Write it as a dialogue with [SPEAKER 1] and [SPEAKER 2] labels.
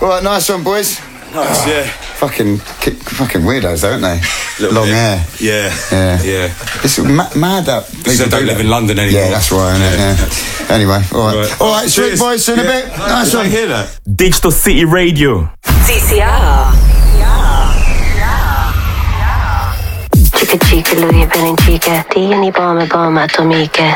[SPEAKER 1] All right, nice one, boys.
[SPEAKER 2] Nice, yeah.
[SPEAKER 1] Fucking weirdos, though, aren't they? Long hair.
[SPEAKER 2] Yeah.
[SPEAKER 1] It's mad that
[SPEAKER 2] people don't live in London anymore.
[SPEAKER 1] Yeah, that's right, isn't it? Yeah. Anyway, all right, sweet boys, in a bit. Nice one.
[SPEAKER 2] Hear that?
[SPEAKER 3] Digital City Radio.
[SPEAKER 4] TCR. Chica chica, Louis Benin chica. Tieni bomba atomiche.